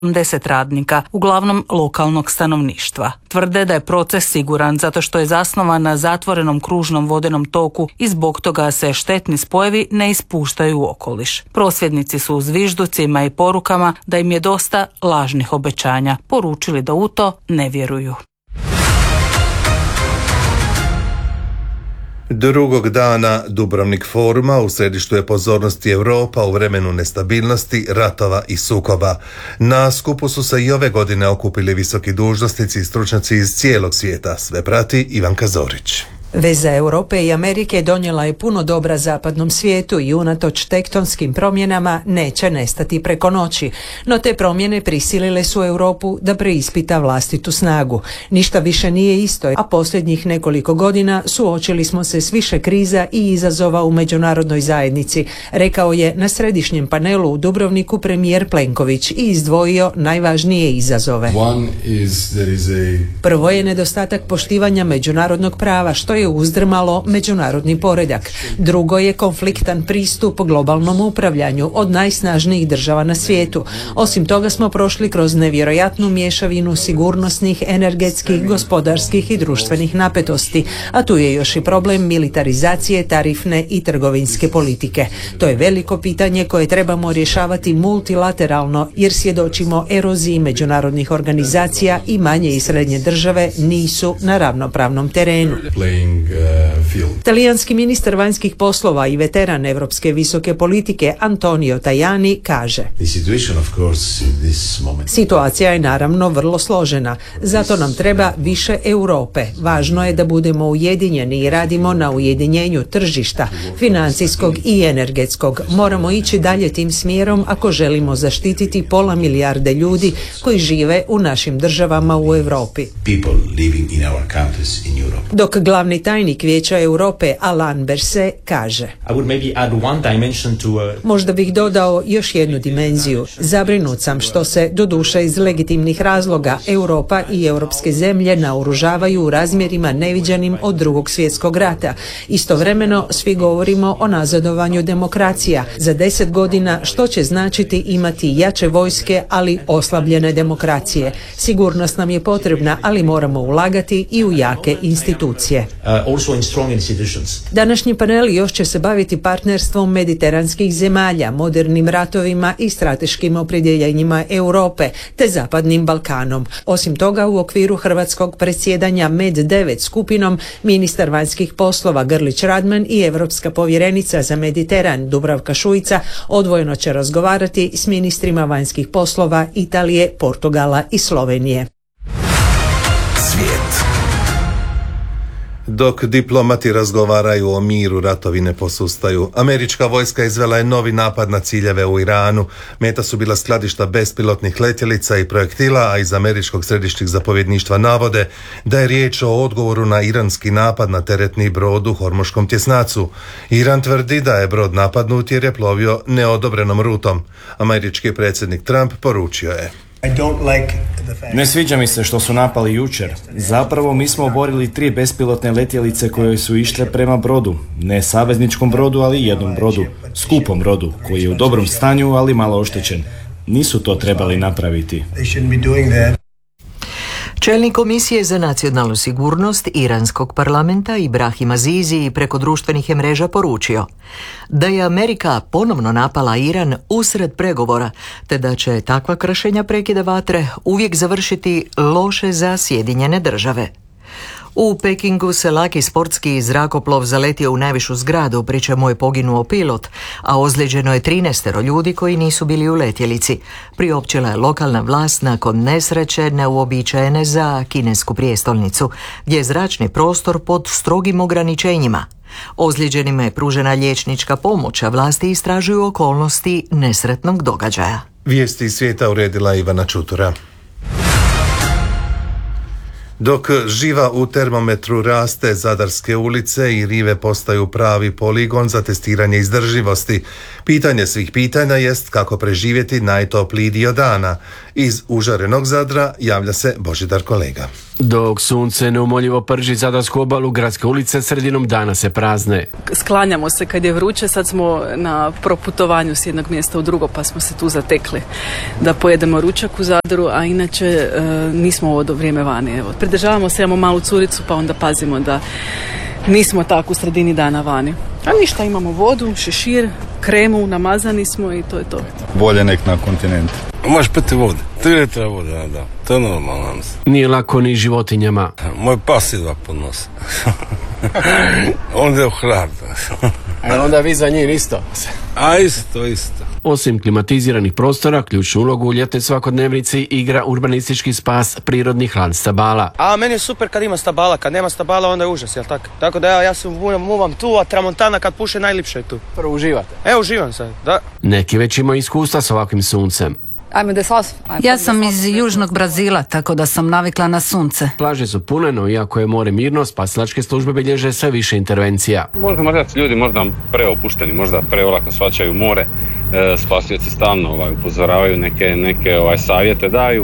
10 radnika, uglavnom lokalnog stanovništva. Tvrde da je proces siguran zato što je zasnovan na zatvorenom kružnom vodenom toku i zbog toga se štetni spojevi ne ispuštaju u okoliš. Prosvjednici su u zvižducima i porukama da im je dosta lažnih obećanja poručili da u to ne vjeruju. Drugog dana Dubrovnik foruma u središtu je pozornosti Europa u vremenu nestabilnosti, ratova i sukoba. Na skupu su se i ove godine okupili visoki dužnosnici i stručnjaci iz cijelog svijeta. Sve prati Ivanka Zorić. Veza Europe i Amerike donijela je puno dobra zapadnom svijetu i unatoč tektonskim promjenama neće nestati preko noći. No te promjene prisilile su Europu da preispita vlastitu snagu. Ništa više nije isto, a posljednjih nekoliko godina suočili smo se s više kriza i izazova u međunarodnoj zajednici, rekao je na središnjem panelu u Dubrovniku premijer Plenković i izdvojio najvažnije izazove. Prvo je nedostatak poštivanja međunarodnog prava, što je uzdrmalo međunarodni poredak. Drugo je konfliktan pristup globalnom upravljanju od najsnažnijih država na svijetu. Osim toga smo prošli kroz nevjerojatnu mješavinu sigurnosnih, energetskih, gospodarskih i društvenih napetosti, a tu je još i problem militarizacije, tarifne i trgovinske politike. To je veliko pitanje koje trebamo rješavati multilateralno jer svjedočimo eroziji međunarodnih organizacija i manje i srednje države nisu na ravnopravnom terenu. Talijanski ministar vanjskih poslova i veteran europske visoke politike Antonio Tajani kaže: situacija je naravno vrlo složena, zato nam treba više Europe. Važno je da budemo ujedinjeni i radimo na ujedinjenju tržišta, financijskog i energetskog. Moramo ići dalje tim smjerom ako želimo zaštititi 500 milijarde ljudi koji žive u našim državama u Europi. Dok glavni tajnik Vijeća Europe Alain Berset kaže: možda bih dodao još jednu dimenziju. Zabrinut sam što se, doduše iz legitimnih razloga, Europa i europske zemlje naoružavaju u razmjerima neviđenim od Drugog svjetskog rata. Istovremeno svi govorimo o nazadovanju demokracija. Za 10 godina što će značiti imati jače vojske, ali oslabljene demokracije. Sigurnost nam je potrebna, ali moramo ulagati i u jake institucije. Današnji panel još će se baviti partnerstvom mediteranskih zemalja, modernim ratovima i strateškim opredjeljenjima Europe te Zapadnim Balkanom. Osim toga, u okviru hrvatskog predsjedanja Med-9 skupinom, ministar vanjskih poslova Grlić Radman i europska povjerenica za Mediteran Dubravka Šuica odvojeno će razgovarati s ministrima vanjskih poslova Italije, Portugala i Slovenije. Svijet. Dok diplomati razgovaraju o miru, ratovi ne posustaju. Američka vojska izvela je novi napad na ciljeve u Iranu. Meta su bila skladišta bespilotnih letjelica i projektila, a iz američkog središnjeg zapovjedništva navode da je riječ o odgovoru na iranski napad na teretni brod u Hormuškom tjesnacu. Iran tvrdi da je brod napadnut jer je plovio neodobrenom rutom. Američki predsjednik Trump poručio je: ne sviđa mi se što su napali jučer. Zapravo mi smo oborili 3 bespilotne letjelice koje su išle prema brodu. Ne savezničkom brodu, ali jednom brodu. Skupom brodu, koji je u dobrom stanju, ali malo oštećen. Nisu to trebali napraviti. Čelnik Komisije za nacionalnu sigurnost Iranskog parlamenta Ibrahim Azizi preko društvenih je mreža poručio da je Amerika ponovno napala Iran usred pregovora, te da će takva kršenja prekida vatre uvijek završiti loše za Sjedinjene države. U Pekingu se laki sportski zrakoplov zaletio u najvišu zgradu, pri čemu je poginuo pilot, a ozlijeđeno je 13 ljudi koji nisu bili u letjelici. Priopćila je lokalna vlast nakon nesreće neuobičajene za kinesku prijestolnicu, gdje je zračni prostor pod strogim ograničenjima. Ozlijeđenima je pružena liječnička pomoć, a vlasti istražuju okolnosti nesretnog događaja. Vijesti iz svijeta uredila Ivana Čutura. Dok živa u termometru raste, Zadarske ulice i rive postaju pravi poligon za testiranje izdržljivosti. Pitanje svih pitanja jest kako preživjeti najtopliji dio dana. Iz užarenog Zadra javlja se Božidar Kolega. Dok sunce neumoljivo prži zadarsku obalu, gradske ulice sredinom dana se prazne. Sklanjamo se kad je vruće, sad smo na proputovanju s jednog mjesta u drugo, pa smo se tu zatekli da pojedemo ručak u Zadru, a inače nismo ovo do vrijeme vani. Evo. Pridržavamo se, imamo malu curicu, pa onda pazimo da nismo tako u sredini dana vani. A ništa, imamo vodu, šešir, kremu, namazani smo i to je to. Bolje nek na kontinentu. Možeš piti vode, 3 litra vode, da. To je normalno. Nije lako ni životinjama. Moj pas idva pod nos. Onda je u hlad. A onda vi za njih isto? A isto. Osim klimatiziranih prostora, ključnu ulogu u ljetnoj svakodnevnici igra urbanistički spas prirodnih hlad stabala. A meni je super kad ima stabala, kad nema stabala onda je užas, jel tako? Tako da ja se muvam tu, a tramontana kad puše najljepše je tu. Prvo uživate? Evo uživam sad, da. Neki već imaju iskustva s ovakvim suncem. Ja sam iz južnog Brazila, tako da sam navikla na sunce. Plaže su pune, no iako je more mirno, spasilačke službe bilježe sve više intervencija. Možda ljudi preopušteni, možda preolako shvaćaju more, spasioci stalno upozoravaju, neke savjete daju,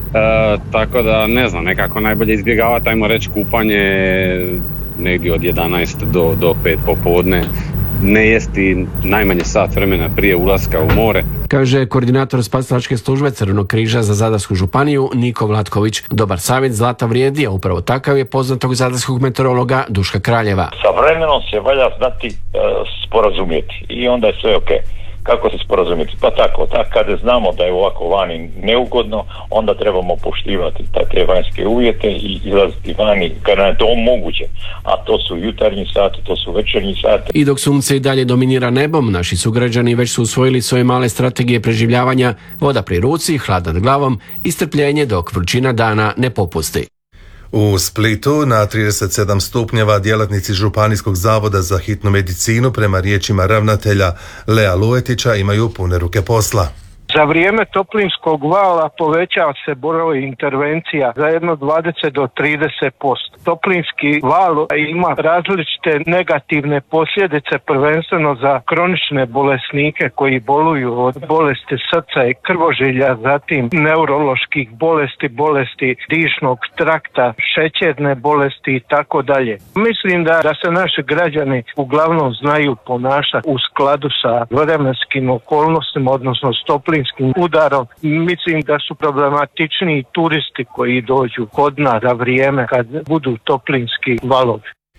tako da ne znam, nekako najbolje izbjegavati, ajmo reći, kupanje negdje od 11 do 5 popodne. Ne jesti najmanje sat vremena prije ulaska u more. Kaže koordinator spasilačke službe Crvenog križa za Zadarsku županiju Niko Vlatković. Dobar savjet zlata vrijedi, a upravo takav je poznatog zadarskog meteorologa Duška Kraljeva. Sa vremenom se valja znati sporazumjeti i onda je sve okej. Kako se sporazumjeti? Pa tako, kada znamo da je ovako vani neugodno, onda trebamo poštivati te vanjske uvjete i izlaziti vani kada je to moguće. A to su jutarnji sati, to su večernji sati. I dok sunce i dalje dominira nebom, naši sugrađani već su usvojili svoje male strategije preživljavanja, voda pri ruci, hlad nad glavom i strpljenje dok vrućina dana ne popusti. U Splitu na 37 stupnjeva djelatnici Županijskog zavoda za hitnu medicinu prema riječima ravnatelja Lea Luetića imaju pune ruke posla. Za vrijeme toplinskog vala povećava se broj intervencija za jedno 20 do 30%. Toplinski val ima različite negativne posljedice, prvenstveno za kronične bolesnike koji boluju od bolesti srca i krvožilja, zatim neuroloških bolesti dišnog trakta, šećerne bolesti i tako dalje. Mislim da se naši građani uglavnom znaju ponašati u skladu sa vremenskim okolnostima, odnosno s toplinskim udarom. Mislim da su problematičniji turisti koji dođu kod nas za vrijeme kad budu toplinski valovi.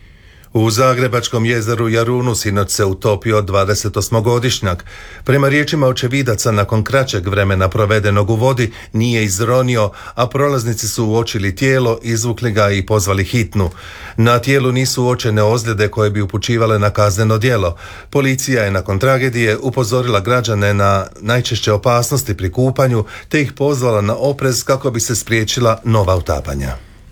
U Zagrebačkom jezeru Jarunu sinoć se utopio 28-godišnjak. Prema riječima očevidaca, nakon kraćeg vremena provedenog u vodi nije izronio, a prolaznici su uočili tijelo, izvukli ga i pozvali hitnu. Na tijelu nisu uočene ozljede koje bi upućivale na kazneno djelo. Policija je nakon tragedije upozorila građane na najčešće opasnosti pri kupanju, te ih pozvala na oprez kako bi se spriječila nova utapanja.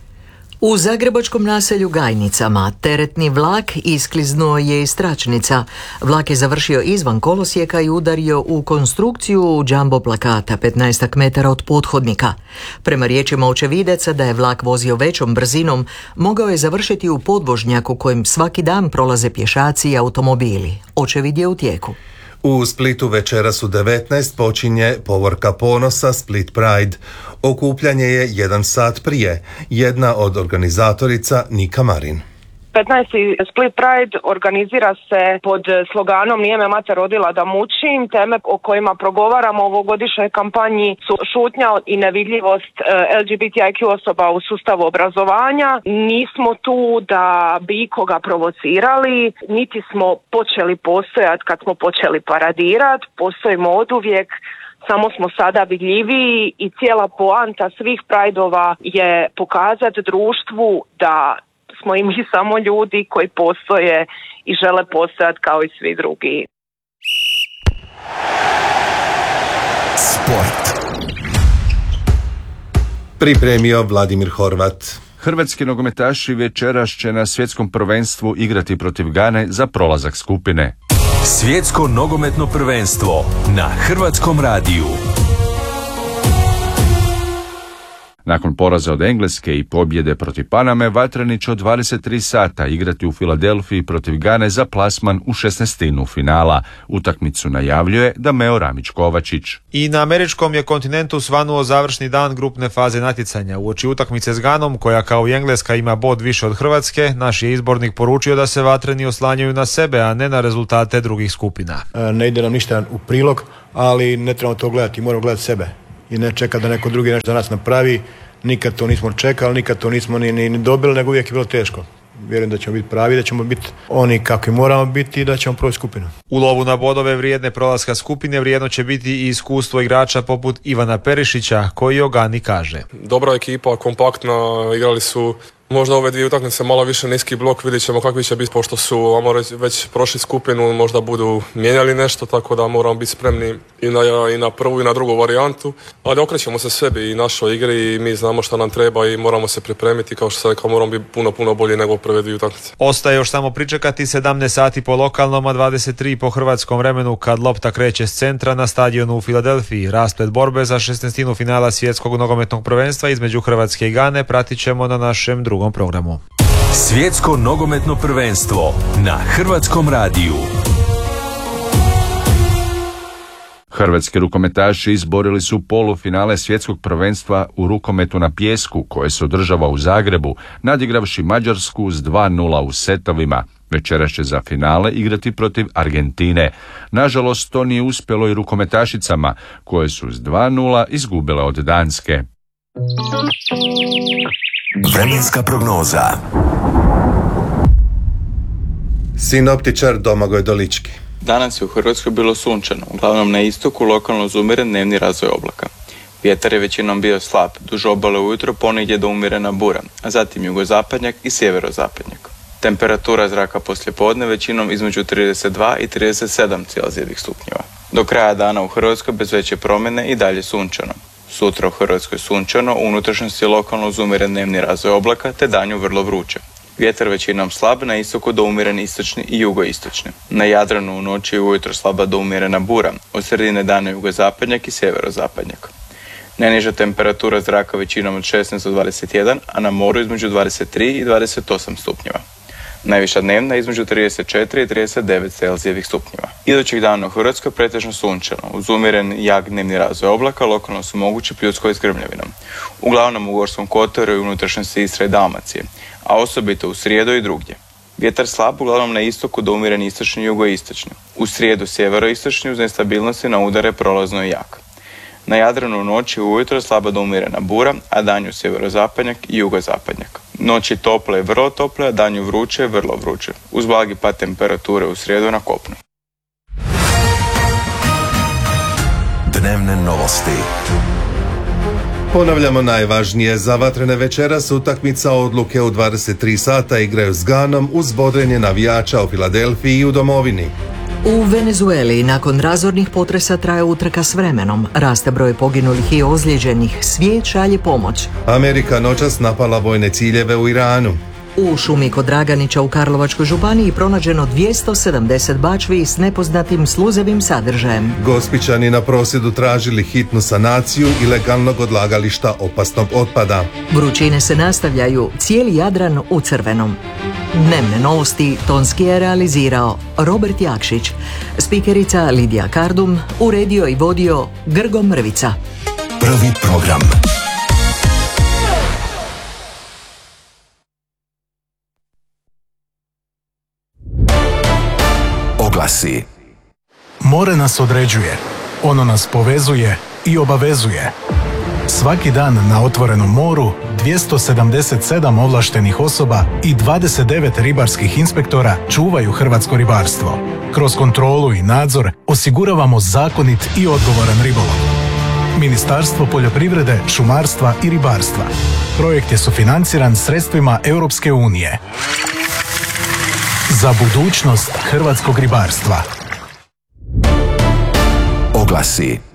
U zagrebačkom naselju Gajnicama teretni vlak iskliznuo je iz tračnica. Vlak je završio izvan kolosijeka i udario u konstrukciju džambo plakata 15 metara od pothodnika. Prema riječima očevidaca da je vlak vozio većom brzinom, mogao je završiti u podvožnjaku kojim svaki dan prolaze pješaci i automobili. Očevid je u tijeku. U Splitu večeras u 19 počinje povorka ponosa Split Pride. Okupljanje je 1 sat prije. Jedna od organizatorica Nika Marin. 15. Split Pride organizira se pod sloganom Nije me mater rodila da mučim. Teme o kojima progovaramo u ovogodišnjoj kampanji su šutnja i nevidljivost LGBTIQ osoba u sustavu obrazovanja. Nismo tu da bi ikoga provocirali, niti smo počeli postojati kad smo počeli paradirati. Postojimo oduvijek, samo smo sada vidljiviji i cijela poanta svih Prideova je pokazati društvu da smo i mi samo ljudi koji postoje i žele postojati kao i svi drugi. Sport. Pripremio Vladimir Horvat. Hrvatski nogometaši večeras će na svjetskom prvenstvu igrati protiv Gane za prolazak skupine. Svjetsko nogometno prvenstvo na Hrvatskom radiju. Nakon poraza od Engleske i pobjede protiv Paname, vatreni će od 23 sata igrati u Filadelfiji protiv Gane za plasman u 16. finala. Utakmicu najavljuje Dameo Ramić-Kovačić. I na američkom je kontinentu svanuo završni dan grupne faze natjecanja. Uoči utakmice s Ganom, koja kao i Engleska ima bod više od Hrvatske, naš je izbornik poručio da se vatreni oslanjaju na sebe, a ne na rezultate drugih skupina. Ne ide nam ništa u prilog, ali ne trebamo to gledati, moramo gledati sebe i ne čekati da neko drugi nešto za nas napravi. Nikad to nismo čekali, nikad to nismo ni dobili, nego uvijek je bilo teško. Vjerujem da ćemo biti pravi, da ćemo biti oni kakvi moramo biti i da ćemo proći skupinu. U lovu na bodove vrijedne prolaska skupine vrijedno će biti i iskustvo igrača poput Ivana Perišića, koji o Gani kaže. Dobra ekipa, kompaktna, igrali su možda ove dvije utakmice malo više niski blok, vidjet ćemo kakvi će biti, pošto su već prošli skupinu, možda budu mijenjali nešto, tako da moramo biti spremni i na prvu i na drugu varijantu, ali okrećemo se sebi i našoj igri i mi znamo što nam treba i moramo se pripremiti, kao što sam rekao, moramo biti puno bolji nego prve dvije utakmice. Ostaje još samo pričekati 17 sati po lokalnom, a 23 po hrvatskom vremenu kad lopta kreće s centra na stadionu u Filadelfiji. Rasplet borbe za 16. finala svjetskog nogometnog prvenstva između Hrvatske i Gane pratit ćemo na našem drugom programu. Svjetsko nogometno prvenstvo na Hrvatskom radiju. Hrvatski rukometaši izborili su polufinale svjetskog prvenstva u rukometu na pijesku koje se održava u Zagrebu, nadigravši Mađarsku s 2:0 u setovima. Večeras će za finale igrati protiv Argentine. Nažalost, to nije uspjelo i rukometašicama, koje su s 2:0 izgubile od Danske. Vremenska prognoza. Sinoptičar Domagoj Dolički. Danas je u Hrvatskoj bilo sunčano, uglavnom na istoku lokalno uz umjeren dnevni razvoj oblaka. Vjetar je većinom bio slab, duž obale ujutro ponegdje do umjerena bura, a zatim jugozapadnjak i sjeverozapadnjak. Temperatura zraka poslijepodne većinom između 32 i 37 celzijevih stupnjeva. Do kraja dana u Hrvatskoj bez veće promjene i dalje sunčano. Sutra u Hrvatskoj sunčano, u unutrašnjosti lokalno uz umjeren dnevni razvoj oblaka te danju vrlo vruće. Vjetar većinom slab, na istoku do umjeren istočni i jugoistočni. Na Jadranu u noći i ujutro slaba do umjerena bura, od sredine dana jugozapadnjak i sjeverozapadnjak. Najniža temperatura zraka većinom od 16 do 21, a na moru između 23 i 28 stupnjeva. Najviša dnevna između 34 i 39 celzijevih stupnjeva. Idućeg dana u Hrvatskoj pretežno sunčano, uz umjeren jak dnevni razvoj oblaka, lokalno su mogući pljuskoj s grmljavinom. Uglavnom u Gorskom kotaru i unutrašnjosti Istre i Dalmacije, a osobito u srijedu i drugdje. Vjetar slab, uglavnom na istoku do umjeren istočni i jugoistočni. U srijedu sjeveroistočni uz nestabilnosti na udare prolazno i jak. Na Jadranu u noći i ujutro slaba do umjerena bura, a danju sjeverozapadnjak i jugozapadnjak. Noći tople i vrlo tople, a danju vruće i vrlo vruće, uz blagi pad temperature u srijedu na kopnu. Dnevne novosti. Ponavljamo najvažnije. Za vatrene večeras utakmica odluke u 23 sata igraju s Ganom uz bodrenje navijača u Filadelfiji i u domovini. U Venezueli nakon razornih potresa traje utrka s vremenom. Raste broj poginulih i ozlijeđenih. Svijet šalje pomoć. Amerika noćas napala vojne ciljeve u Iranu. U šumi kod Draganića u Karlovačkoj županiji pronađeno 270 bačvi s nepoznatim sluzevim sadržajem. Gospićani na prosvjedu tražili hitnu sanaciju ilegalnog odlagališta opasnog otpada. Vrućine se nastavljaju, cijeli Jadran u crvenom. Dnevne novosti tonski je realizirao Robert Jakšić. Spikerica Lidija Kardum, uredio i vodio Grgo Mrvica. Prvi program. Oglasi. More nas određuje, ono nas povezuje i obavezuje. Svaki dan na otvorenom moru 277 ovlaštenih osoba i 29 ribarskih inspektora čuvaju hrvatsko ribarstvo. Kroz kontrolu i nadzor osiguravamo zakonit i odgovoran ribolov. Ministarstvo poljoprivrede, šumarstva i ribarstva. Projekt je sufinanciran sredstvima Europske unije. Za budućnost hrvatskog ribarstva. Oglasi.